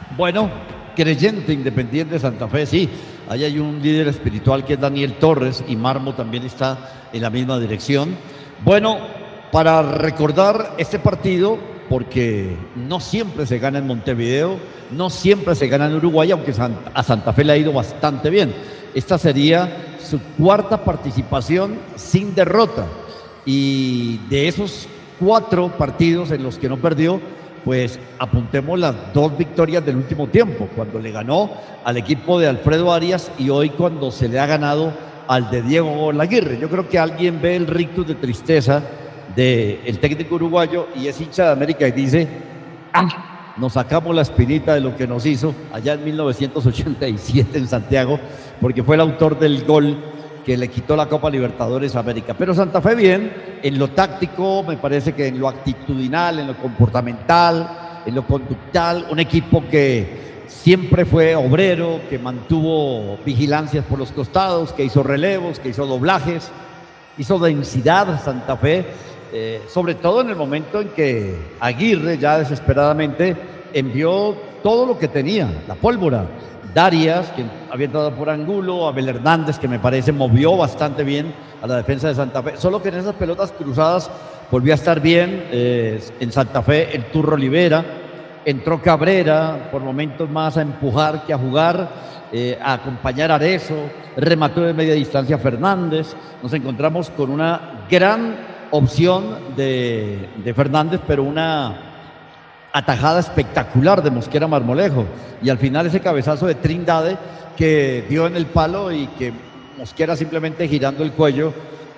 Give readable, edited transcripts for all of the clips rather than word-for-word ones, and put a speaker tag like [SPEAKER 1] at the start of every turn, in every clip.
[SPEAKER 1] Bueno, creyente Independiente de Santa Fe, sí. Ahí hay un líder espiritual que es Daniel Torres y Marmo también está en la misma dirección. Bueno, para recordar este partido, porque no siempre se gana en Montevideo, no siempre se gana en Uruguay, aunque a Santa Fe le ha ido bastante bien. Esta sería su cuarta participación sin derrota. Y de esos 4 partidos en los que no perdió, pues apuntemos las 2 victorias del último tiempo, cuando le ganó al equipo de Alfredo Arias y hoy cuando se le ha ganado al de Diego Laguirre. Yo creo que alguien ve el rictus de tristeza del técnico uruguayo y es hincha de América y dice, nos sacamos la espinita de lo que nos hizo allá en 1987 en Santiago, porque fue el autor del gol que le quitó la Copa Libertadores a América. Pero Santa Fe bien, en lo táctico, me parece que en lo actitudinal, en lo comportamental, en lo conductal, un equipo que siempre fue obrero, que mantuvo vigilancias por los costados, que hizo relevos, que hizo doblajes, hizo densidad Santa Fe, sobre todo en el momento en que Aguirre ya desesperadamente envió todo lo que tenía, la pólvora. Darias, que había entrado por Angulo, Abel Hernández, que me parece movió bastante bien a la defensa de Santa Fe, solo que en esas pelotas cruzadas volvió a estar bien en Santa Fe el Turro Olivera, entró Cabrera por momentos más a empujar que a jugar, a acompañar a Arezzo, remató de media distancia Fernández, nos encontramos con una gran opción de Fernández, pero una atajada espectacular de Mosquera Marmolejo, y al final ese cabezazo de Trindade que dio en el palo y que Mosquera simplemente girando el cuello,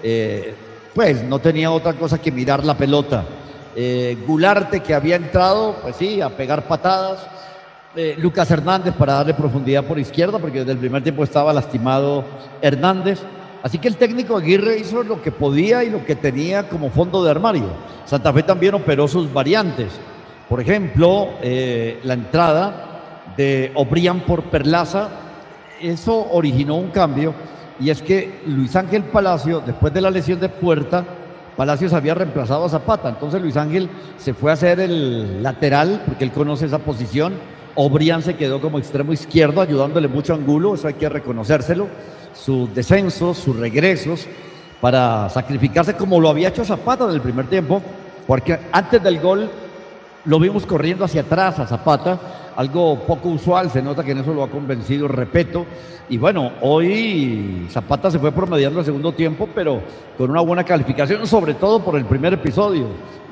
[SPEAKER 1] pues no tenía otra cosa que mirar la pelota. Gularte, que había entrado, pues sí, a pegar patadas. Lucas Hernández para darle profundidad por izquierda, porque desde el primer tiempo estaba lastimado Hernández. Así que el técnico Aguirre hizo lo que podía y lo que tenía como fondo de armario. Santa Fe también operó sus variantes. Por ejemplo, la entrada de Obrián por Perlaza, eso originó un cambio, y es que Luis Ángel Palacio, después de la lesión de Puerta, Palacios había reemplazado a Zapata, entonces Luis Ángel se fue a hacer el lateral, porque él conoce esa posición. Obrián se quedó como extremo izquierdo, ayudándole mucho a Angulo, eso hay que reconocérselo, sus descensos, sus regresos, para sacrificarse como lo había hecho Zapata en el primer tiempo, porque antes del gol lo vimos corriendo hacia atrás a Zapata, algo poco usual, se nota que en eso lo ha convencido Repeto. Y bueno, hoy Zapata se fue promediando el segundo tiempo, pero con una buena calificación, sobre todo por el primer episodio.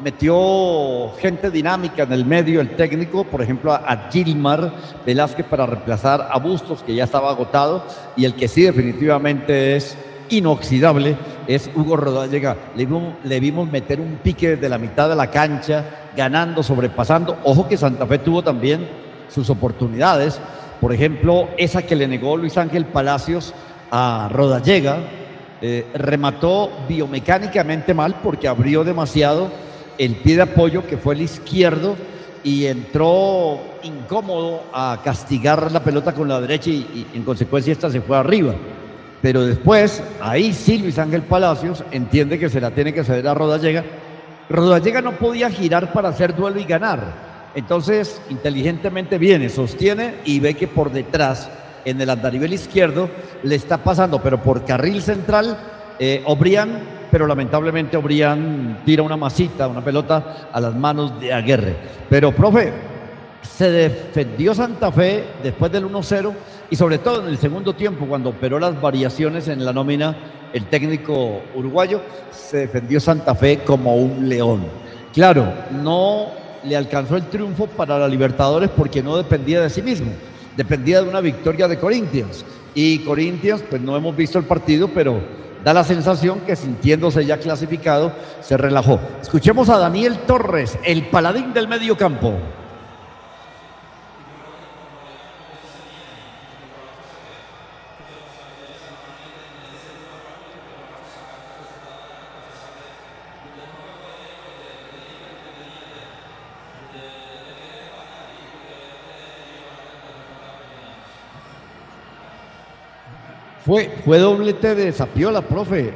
[SPEAKER 1] Metió gente dinámica en el medio, el técnico, por ejemplo a Gilmar Velázquez para reemplazar a Bustos, que ya estaba agotado, y el que sí definitivamente es inoxidable es Hugo Rodallega. Le vimos meter un pique desde la mitad de la cancha, ganando, sobrepasando. Ojo que Santa Fe tuvo también sus oportunidades, por ejemplo esa que le negó Luis Ángel Palacios a Rodallega, remató biomecánicamente mal porque abrió demasiado el pie de apoyo, que fue el izquierdo, y entró incómodo a castigar la pelota con la derecha y en consecuencia esta se fue arriba. Pero después, ahí sí Luis Ángel Palacios entiende que se la tiene que ceder a Rodallega. Rodallega no podía girar para hacer duelo y ganar. Entonces, inteligentemente viene, sostiene y ve que por detrás, en el andarivel izquierdo, le está pasando, pero por carril central, Obrián, pero lamentablemente Obrián tira una masita, una pelota a las manos de Aguirre. Pero, profe, se defendió Santa Fe después del 1-0 y sobre todo en el segundo tiempo, cuando operó las variaciones en la nómina el técnico uruguayo, se defendió Santa Fe como un león. Claro, no le alcanzó el triunfo para la Libertadores porque no dependía de sí mismo, dependía de una victoria de Corinthians, y Corinthians, pues no hemos visto el partido, pero da la sensación que sintiéndose ya clasificado, se relajó. Escuchemos a Daniel Torres, el paladín del medio campo. Fue doblete de Zapiola, profe,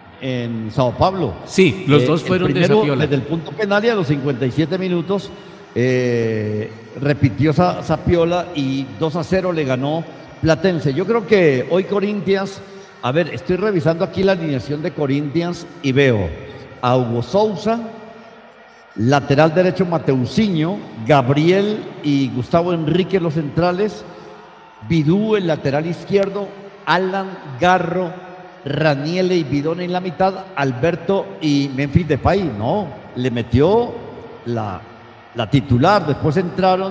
[SPEAKER 1] en Sao Paulo.
[SPEAKER 2] Sí, los dos fueron
[SPEAKER 1] primero,
[SPEAKER 2] de Zapiola.
[SPEAKER 1] desde el punto penal y a los 57 minutos, repitió Sapiola y 2-0 le ganó Platense. Yo creo que hoy Corinthians, a ver, estoy revisando aquí la alineación de Corinthians y veo a Hugo Sousa, lateral derecho Mateusinho, Gabriel y Gustavo Enrique los centrales, Bidú el lateral izquierdo, Alan Garro, Raniele y Bidón en la mitad, Alberto y Memphis Depay. No, le metió la titular. Después entraron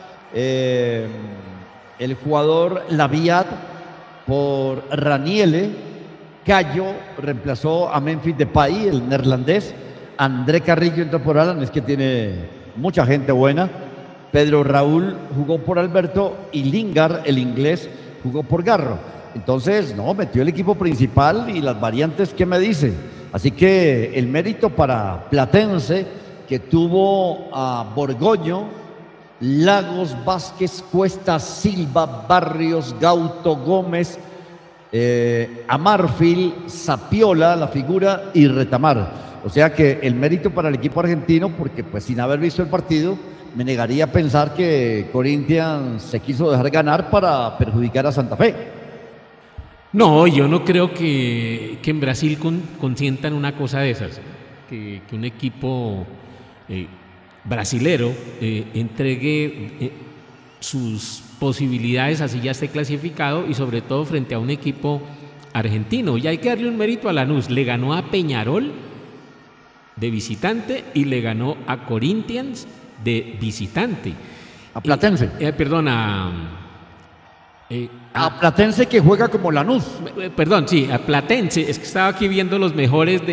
[SPEAKER 1] el jugador Laviat por Raniele, Cayo reemplazó a Memphis Depay, el neerlandés, André Carrillo entró por Alan, es que tiene mucha gente buena, Pedro Raúl jugó por Alberto y Lingard, el inglés, jugó por Garro. Entonces, no, metió el equipo principal y las variantes, ¿qué me dice? Así que el mérito para Platense, que tuvo a Borgoño, Lagos, Vázquez, Cuesta, Silva, Barrios, Gauto, Gómez, Amarfil, Sapiola, la figura, y Retamar. O sea que el mérito para el equipo argentino, porque pues sin haber visto el partido, me negaría a pensar que Corinthians se quiso dejar ganar para perjudicar a Santa Fe.
[SPEAKER 2] No, yo no creo que en Brasil consientan una cosa de esas, que un equipo brasilero entregue sus posibilidades así ya esté clasificado, y sobre todo frente a un equipo argentino. Y hay que darle un mérito a Lanús, le ganó a Peñarol de visitante y le ganó a Corinthians de visitante.
[SPEAKER 1] A Platense. A Platense, que juega como Lanús.
[SPEAKER 2] A Platense. Es que estaba aquí viendo los mejores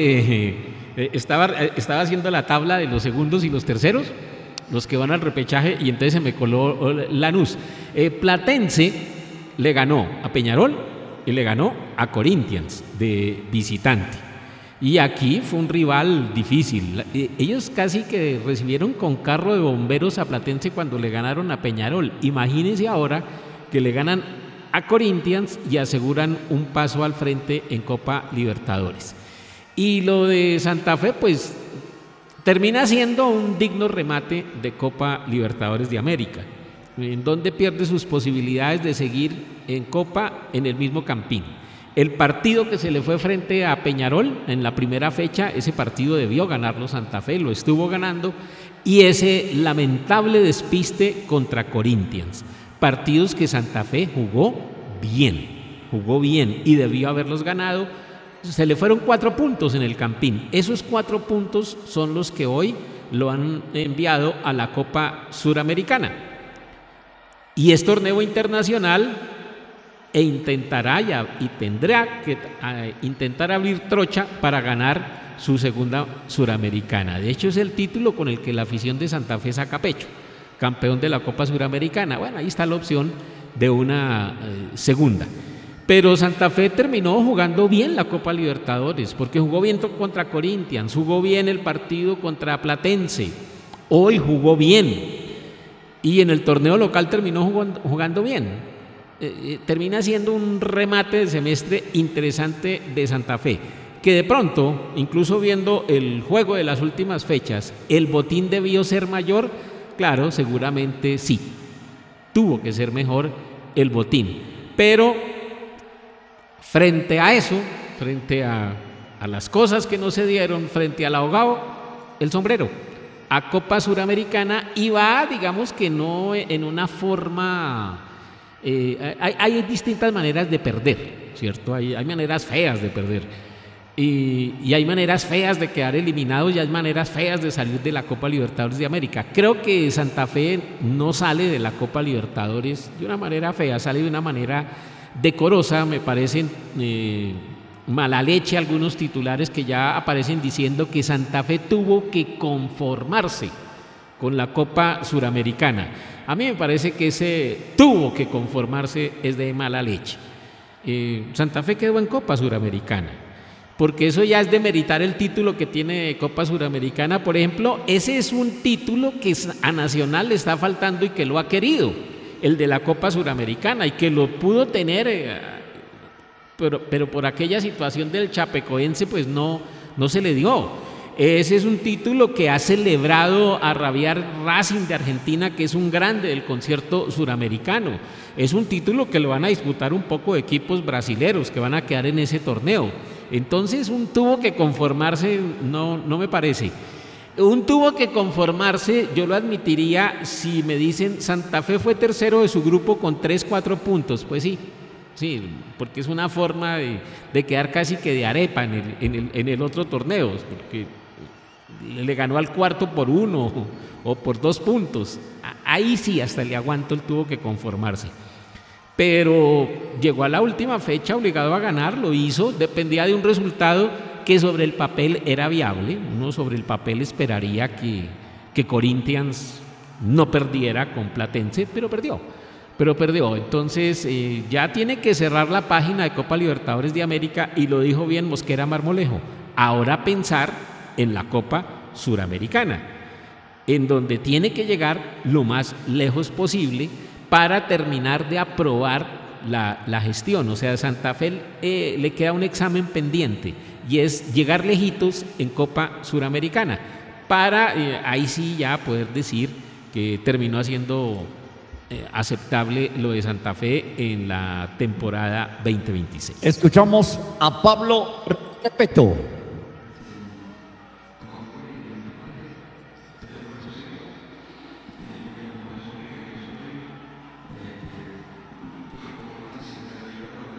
[SPEAKER 2] estaba haciendo la tabla de los segundos y los terceros, los que van al repechaje, y entonces se me coló Lanús. Platense le ganó a Peñarol y le ganó a Corinthians de visitante. Y aquí fue un rival difícil. Ellos casi que recibieron con carro de bomberos a Platense cuando le ganaron a Peñarol. Imagínense ahora que le ganan a Corinthians y aseguran un paso al frente en Copa Libertadores. Y lo de Santa Fe, pues termina siendo un digno remate de Copa Libertadores de América, en donde pierde sus posibilidades de seguir en Copa en el mismo Campín. El partido que se le fue frente a Peñarol en la primera fecha, ese partido debió ganarlo Santa Fe, lo estuvo ganando, y ese lamentable despiste contra Corinthians. Partidos que Santa Fe jugó bien y debió haberlos ganado. Se le fueron 4 puntos en el Campín. Esos 4 puntos son los que hoy lo han enviado a la Copa Suramericana. Y es torneo internacional e tendrá que intentar abrir trocha para ganar su segunda Suramericana. De hecho, es el título con el que la afición de Santa Fe saca pecho, campeón de la Copa Suramericana. Bueno, ahí está la opción de una segunda. Pero Santa Fe terminó jugando bien la Copa Libertadores, porque jugó bien contra Corinthians, jugó bien el partido contra Platense, hoy jugó bien, y en el torneo local terminó jugando bien. Termina siendo un remate de semestre interesante de Santa Fe, que de pronto, incluso viendo el juego de las últimas fechas, el botín debió ser mayor. Claro, seguramente sí, tuvo que ser mejor el botín, pero frente a eso, frente a las cosas que no se dieron, frente al ahogado, el sombrero a Copa Suramericana, y va, digamos que no en una forma. Hay distintas maneras de perder, ¿cierto? Hay maneras feas de perder, y hay maneras feas de quedar eliminados, y hay maneras feas de salir de la Copa Libertadores de América. Creo que Santa Fe no sale de la Copa Libertadores de una manera fea, sale de una manera decorosa. Me parecen mala leche algunos titulares que ya aparecen diciendo que Santa Fe tuvo que conformarse con la Copa Suramericana. A mí me parece que ese tuvo que conformarse es de mala leche. Santa Fe quedó en Copa Suramericana, porque eso ya es de meritar el título que tiene Copa Suramericana. Por ejemplo, ese es un título que a Nacional le está faltando y que lo ha querido, el de la Copa Suramericana, y que lo pudo tener, pero por aquella situación del Chapecoense pues no se le dio. ese es un título que ha celebrado a rabiar Racing de Argentina, que es un grande del concierto suramericano. Es un título que lo van a disputar un poco de equipos brasileros que van a quedar en ese torneo. Entonces un tuvo que conformarse, no me parece. Un tuvo que conformarse, yo lo admitiría, si me dicen Santa Fe fue tercero de su grupo con 3-4 puntos, pues sí, porque es una forma de quedar casi que de arepa en el otro torneo, porque le ganó al cuarto por 1 o por 2 puntos. Ahí sí, hasta le aguanto, él tuvo que conformarse. Pero llegó a la última fecha obligado a ganar, lo hizo, dependía de un resultado que sobre el papel era viable. Uno sobre el papel esperaría que Corinthians no perdiera con Platense, pero perdió. Entonces ya tiene que cerrar la página de Copa Libertadores de América, y lo dijo bien Mosquera Marmolejo. Ahora pensar en la Copa Suramericana, en donde tiene que llegar lo más lejos posible para terminar de aprobar la gestión. O sea, a Santa Fe le queda un examen pendiente, y es llegar lejitos en Copa Suramericana para ahí sí ya poder decir que terminó haciendo aceptable lo de Santa Fe en la temporada 2026.
[SPEAKER 1] Escuchamos a Pablo Repeto.